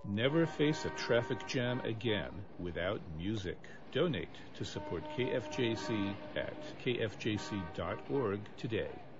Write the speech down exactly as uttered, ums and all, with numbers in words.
Never face a traffic jam again without music. Donate to support K F J C at k f j c dot org today.